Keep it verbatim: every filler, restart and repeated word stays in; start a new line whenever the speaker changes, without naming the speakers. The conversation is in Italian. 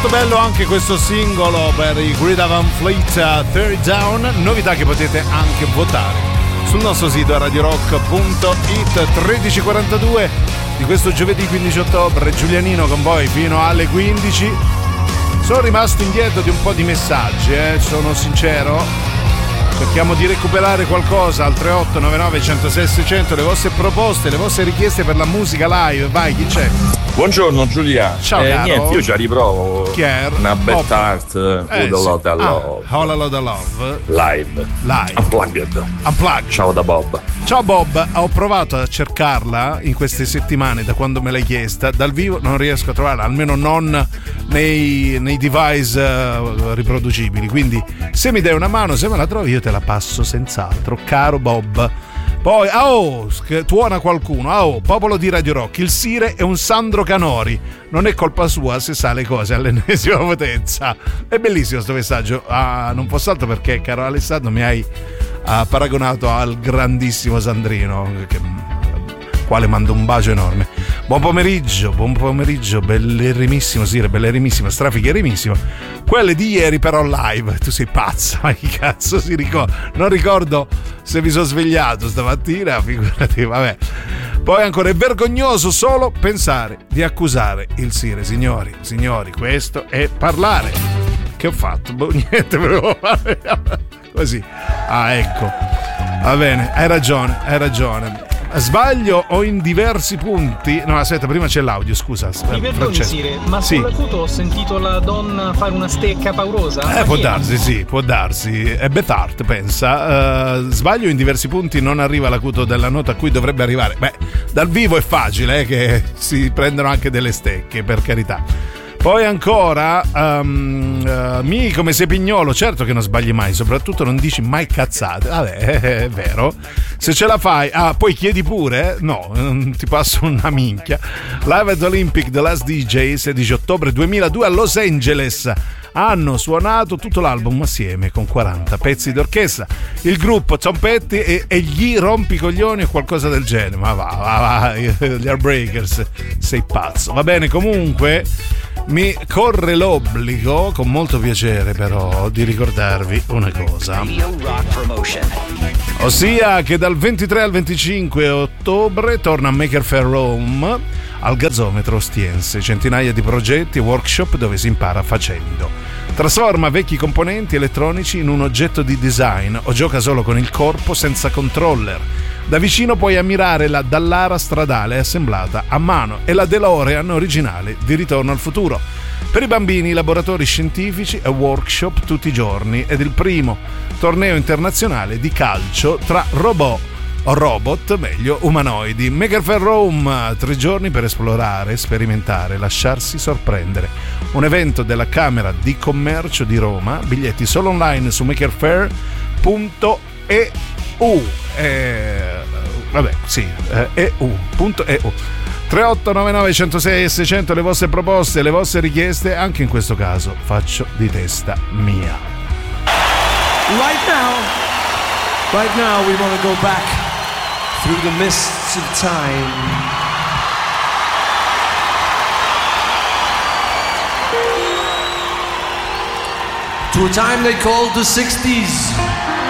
Molto bello anche questo singolo per i Greta Van Fleet, uh, Third Down, novità che potete anche votare sul nostro sito radio rock punto it. Tredici e quarantadue di questo giovedì quindici ottobre, Giulianino con voi fino alle quindici. Sono rimasto indietro di un po' di messaggi, eh, sono sincero. Cerchiamo di recuperare qualcosa al tre otto nove nove uno zero sei sei zero zero, le vostre proposte, le vostre richieste per la musica live. Vai, chi c'è?
Buongiorno Giulia.
Ciao,
eh,
caro.
Niente, io ci riprovo.
Chi è?
Una
Bob.
bad art,
Eh,
All
sì.
Lot of Love.
Ah, All a Lot of Love
Live.
Live.
Unplugged.
Unplugged.
Ciao da Bob.
Ciao Bob, ho provato a cercarla in queste settimane da quando me l'hai chiesta, dal vivo non riesco a trovarla, almeno non nei, nei device uh, riproducibili, quindi se mi dai una mano, se me la trovi io te la passo senz'altro, caro Bob. Poi, ah oh, tuona qualcuno, ah oh, popolo di Radio Rock, il Sire è un Sandro Canori, non è colpa sua se sa le cose all'ennesima potenza. È bellissimo sto messaggio, ah, non posso altro perché, caro Alessandro, mi hai ah, paragonato al grandissimo Sandrino, che, quale mando un bacio enorme. Buon pomeriggio, buon pomeriggio, bellerimissimo Sire, bellerimissimo, strafigherimissimo. Quelle di ieri però live, tu sei pazza, ma che cazzo si ricorda? Non ricordo se mi sono svegliato stamattina, figurati, vabbè. Poi ancora è vergognoso solo pensare di accusare il Sire, signori, signori, questo è parlare. Che ho fatto? Boh, niente, volevo fare così. Ah, ecco. Va bene, hai ragione, hai ragione. Sbaglio o in diversi punti? No, aspetta, prima c'è l'audio, scusa.
Mi perdoni, Sire, ma
sì.
sull'acuto ho sentito la donna fare una stecca paurosa?
Eh, può darsi, sì, può darsi. È Bethard, pensa. Uh, sbaglio in diversi punti, non arriva l'acuto della nota a cui dovrebbe arrivare. Beh, dal vivo è facile, eh, che si prendono anche delle stecche, per carità. Poi ancora, um, uh, mi come sei pignolo, certo che non sbagli mai, soprattutto non dici mai cazzate. Vabbè, è vero. Se ce la fai, ah, poi chiedi pure, no, non ti passo una minchia. Live at Olympic The Last D J, sedici ottobre duemiladue a Los Angeles. Hanno suonato tutto l'album assieme con quaranta pezzi d'orchestra. Il gruppo Zompetti e, e gli rompicoglioni o qualcosa del genere. Ma va, va, va, gli Heartbreakers, sei pazzo. Va bene, comunque mi corre l'obbligo, con molto piacere però, di ricordarvi una cosa. Ossia che dal ventitré al venticinque ottobre torna a Maker Faire Rome al Gazzometro Ostiense, centinaia di progetti e workshop dove si impara facendo. Trasforma vecchi componenti elettronici in un oggetto di design o gioca solo con il corpo senza controller. Da vicino puoi ammirare la Dallara stradale assemblata a mano e la DeLorean originale di Ritorno al futuro. Per i bambini laboratori scientifici e workshop tutti i giorni ed il primo torneo internazionale di calcio tra robot o robot, meglio, umanoidi. Maker Faire Rome, tre giorni per esplorare, sperimentare, lasciarsi sorprendere. Un evento della Camera di Commercio di Roma, biglietti solo online su maker faire punto e u. Eh, vabbè, sì, eh, e u punto e u. tre otto nove nove uno zero sei sei zero zero, le vostre proposte, le vostre richieste, anche in questo caso faccio di testa mia.
Right now, right now we want to go back through the mists of time. To a time they called the sixties.